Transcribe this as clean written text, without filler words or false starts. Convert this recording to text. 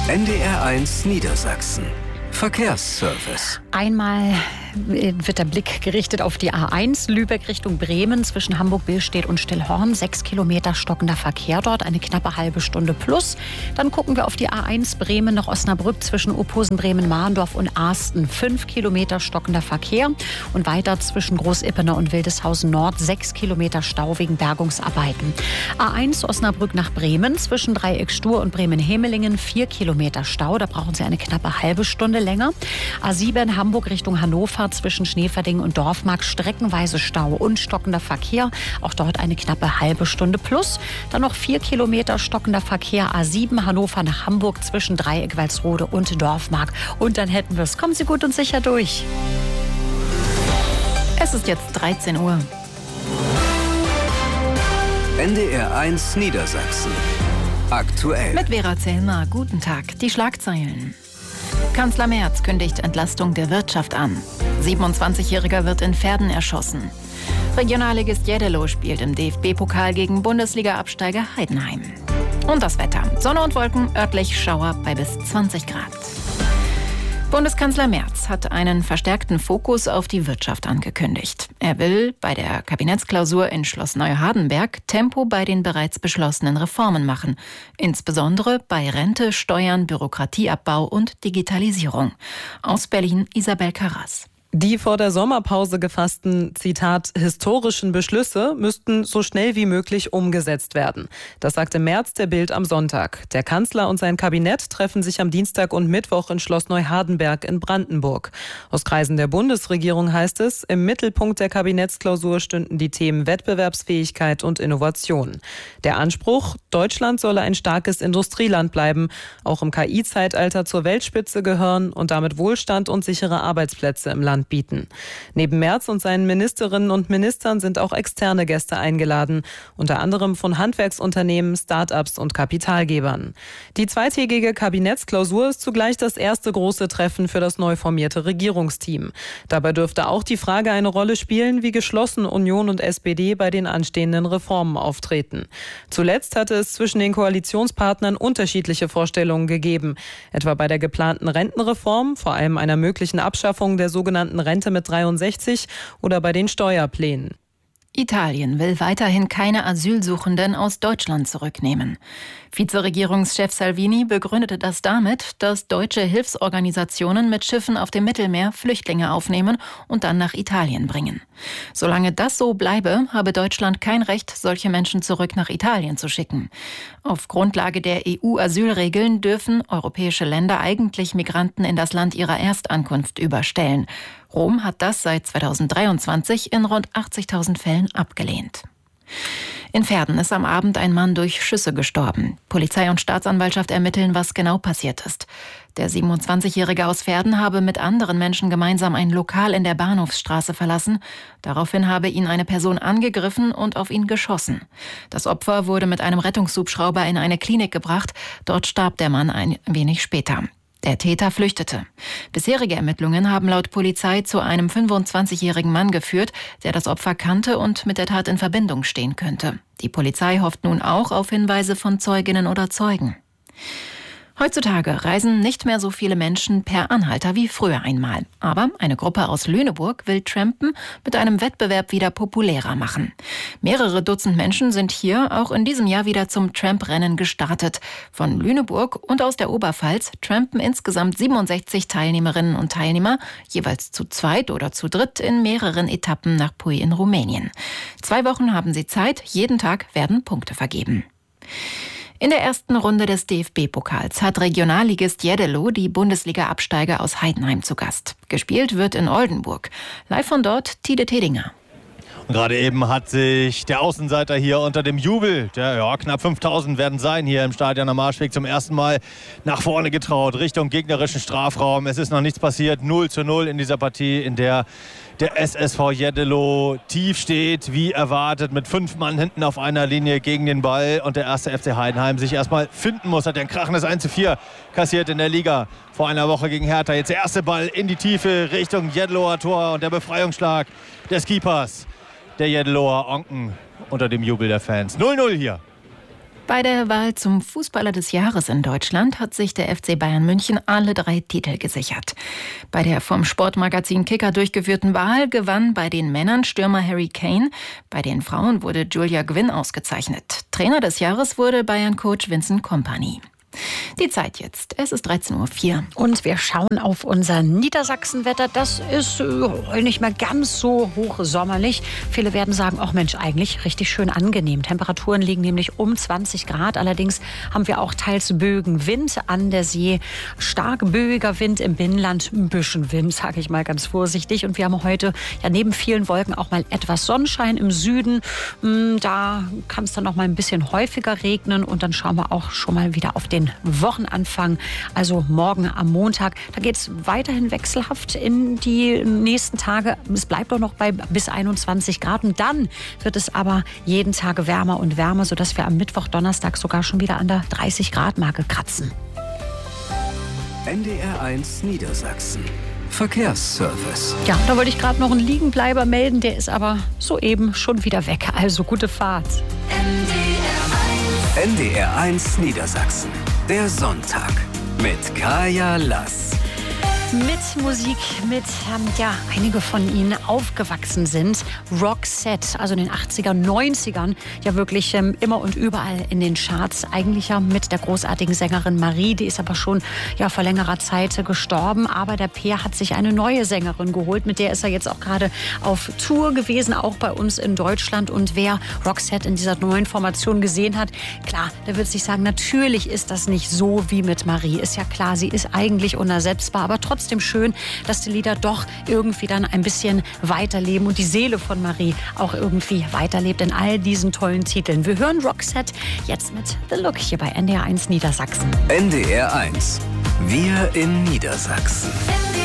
NDR1 Niedersachsen. Verkehrsservice. Einmal wird der Blick gerichtet auf die A1 Lübeck Richtung Bremen zwischen Hamburg-Billstedt und Stillhorn. 6 Kilometer stockender Verkehr dort, eine knappe halbe Stunde plus. Dann gucken wir auf die A1 Bremen nach Osnabrück zwischen Opposen, Bremen-Mahndorf und Arsten. 5 Kilometer stockender Verkehr und weiter zwischen Großippener und Wildeshausen Nord. 6 Kilometer Stau wegen Bergungsarbeiten. A1 Osnabrück nach Bremen zwischen Dreieck-Stur und Bremen-Hemelingen. 4 Kilometer Stau, da brauchen Sie eine knappe halbe Stunde länger. A7 Hamburg Richtung Hannover zwischen Schneeverding und Dorfmark streckenweise Stau und stockender Verkehr. Auch dort eine knappe halbe Stunde plus. Dann noch 4 Kilometer stockender Verkehr. A7 Hannover nach Hamburg zwischen Dreieck, Walsrode und Dorfmark. Und dann hätten wir es. Kommen Sie gut und sicher durch. Es ist jetzt 13 Uhr. NDR1 Niedersachsen. Aktuell. Mit Vera Zellmer. Guten Tag. Die Schlagzeilen. Kanzler Merz kündigt Entlastung der Wirtschaft an. 27-Jähriger wird in Verden erschossen. Regionalligist Jeddelo spielt im DFB-Pokal gegen Bundesliga-Absteiger Heidenheim. Und das Wetter. Sonne und Wolken, örtlich Schauer bei bis 20 Grad. Bundeskanzler Merz hat einen verstärkten Fokus auf die Wirtschaft angekündigt. Er will bei der Kabinettsklausur in Schloss Neuhardenberg Tempo bei den bereits beschlossenen Reformen machen. Insbesondere bei Rente, Steuern, Bürokratieabbau und Digitalisierung. Aus Berlin Isabel Karras. Die vor der Sommerpause gefassten, Zitat, historischen Beschlüsse müssten so schnell wie möglich umgesetzt werden. Das sagte Merz der Bild am Sonntag. Der Kanzler und sein Kabinett treffen sich am Dienstag und Mittwoch in Schloss Neuhardenberg in Brandenburg. Aus Kreisen der Bundesregierung heißt es, im Mittelpunkt der Kabinettsklausur stünden die Themen Wettbewerbsfähigkeit und Innovation. Der Anspruch, Deutschland solle ein starkes Industrieland bleiben, auch im KI-Zeitalter zur Weltspitze gehören und damit Wohlstand und sichere Arbeitsplätze im Land bieten. Neben Merz und seinen Ministerinnen und Ministern sind auch externe Gäste eingeladen, unter anderem von Handwerksunternehmen, Start-ups und Kapitalgebern. Die zweitägige Kabinettsklausur ist zugleich das erste große Treffen für das neu formierte Regierungsteam. Dabei dürfte auch die Frage eine Rolle spielen, wie geschlossen Union und SPD bei den anstehenden Reformen auftreten. Zuletzt hatte es zwischen den Koalitionspartnern unterschiedliche Vorstellungen gegeben, etwa bei der geplanten Rentenreform, vor allem einer möglichen Abschaffung der sogenannten Rente mit 63 oder bei den Steuerplänen. Italien will weiterhin keine Asylsuchenden aus Deutschland zurücknehmen. Vizeregierungschef Salvini begründete das damit, dass deutsche Hilfsorganisationen mit Schiffen auf dem Mittelmeer Flüchtlinge aufnehmen und dann nach Italien bringen. Solange das so bleibe, habe Deutschland kein Recht, solche Menschen zurück nach Italien zu schicken. Auf Grundlage der EU-Asylregeln dürfen europäische Länder eigentlich Migranten in das Land ihrer Erstankunft überstellen. Rom hat das seit 2023 in rund 80.000 Fällen abgelehnt. In Verden ist am Abend ein Mann durch Schüsse gestorben. Polizei und Staatsanwaltschaft ermitteln, was genau passiert ist. Der 27-Jährige aus Verden habe mit anderen Menschen gemeinsam ein Lokal in der Bahnhofsstraße verlassen. Daraufhin habe ihn eine Person angegriffen und auf ihn geschossen. Das Opfer wurde mit einem Rettungshubschrauber in eine Klinik gebracht. Dort starb der Mann ein wenig später. Der Täter flüchtete. Bisherige Ermittlungen haben laut Polizei zu einem 25-jährigen Mann geführt, der das Opfer kannte und mit der Tat in Verbindung stehen könnte. Die Polizei hofft nun auch auf Hinweise von Zeuginnen oder Zeugen. Heutzutage reisen nicht mehr so viele Menschen per Anhalter wie früher einmal. Aber eine Gruppe aus Lüneburg will Trampen mit einem Wettbewerb wieder populärer machen. Mehrere Dutzend Menschen sind hier auch in diesem Jahr wieder zum Tramprennen gestartet. Von Lüneburg und aus der Oberpfalz trampen insgesamt 67 Teilnehmerinnen und Teilnehmer, jeweils zu zweit oder zu dritt in mehreren Etappen nach Pui in Rumänien. 2 Wochen haben sie Zeit, jeden Tag werden Punkte vergeben. In der ersten Runde des DFB-Pokals hat Regionalligist Jeddelo die Bundesliga-Absteiger aus Heidenheim zu Gast. Gespielt wird in Oldenburg. Live von dort Tide Tedinger. Und gerade eben hat sich der Außenseiter hier unter dem Jubel, knapp 5.000 werden sein hier im Stadion am Marschweg, zum ersten Mal nach vorne getraut, Richtung gegnerischen Strafraum. Es ist noch nichts passiert, 0:0 in dieser Partie, in der der SSV Jeddelo tief steht, wie erwartet, mit 5 Mann hinten auf einer Linie gegen den Ball. Und der erste FC Heidenheim sich erstmal finden muss. Hat ja ein krachendes 1:4 kassiert in der Liga vor einer Woche gegen Hertha. Jetzt der erste Ball in die Tiefe Richtung Jeddeloer Tor und der Befreiungsschlag des Keepers der Jeddeloer Onken unter dem Jubel der Fans. 0:0 hier. Bei der Wahl zum Fußballer des Jahres in Deutschland hat sich der FC Bayern München alle 3 Titel gesichert. Bei der vom Sportmagazin Kicker durchgeführten Wahl gewann bei den Männern Stürmer Harry Kane. Bei den Frauen wurde Julia Gwynn ausgezeichnet. Trainer des Jahres wurde Bayern-Coach Vincent Kompany. Die Zeit jetzt. Es ist 13:04 Uhr. Und wir schauen auf unser Niedersachsenwetter. Das ist nicht mehr ganz so hochsommerlich. Viele werden sagen, ach Mensch, eigentlich richtig schön angenehm. Temperaturen liegen nämlich um 20 Grad. Allerdings haben wir auch teils Bögen Wind an der See. Stark böiger Wind im Binnenland, ein bisschen Wind, sage ich mal ganz vorsichtig. Und wir haben heute ja neben vielen Wolken auch mal etwas Sonnenschein im Süden. Da kann es dann noch mal ein bisschen häufiger regnen. Und dann schauen wir auch schon mal wieder auf den Wochenanfang, also morgen am Montag. Da geht es weiterhin wechselhaft in die nächsten Tage. Es bleibt doch noch bei bis 21 Grad. Und dann wird es aber jeden Tag wärmer und wärmer, sodass wir am Mittwoch, Donnerstag sogar schon wieder an der 30-Grad-Marke kratzen. NDR1 Niedersachsen. Verkehrsservice. Ja, da wollte ich gerade noch einen Liegenbleiber melden. Der ist aber soeben schon wieder weg. Also gute Fahrt. NDR1 Niedersachsen. Der Sonntag mit Kaya Lass. Mit Musik, mit einige von Ihnen aufgewachsen sind. Roxette, also in den 80ern, 90ern, ja wirklich immer und überall in den Charts. Eigentlich ja mit der großartigen Sängerin Marie, die ist aber schon vor längerer Zeit gestorben. Aber der Peer hat sich eine neue Sängerin geholt, mit der ist er jetzt auch gerade auf Tour gewesen, auch bei uns in Deutschland. Und wer Roxette in dieser neuen Formation gesehen hat, klar, der wird sich sagen, natürlich ist das nicht so wie mit Marie. Ist ja klar, sie ist eigentlich unersetzbar, aber trotzdem schön, dass die Lieder doch irgendwie dann ein bisschen weiterleben und die Seele von Marie auch irgendwie weiterlebt in all diesen tollen Titeln. Wir hören Roxette jetzt mit The Look hier bei NDR1 Niedersachsen. NDR1. Wir in Niedersachsen.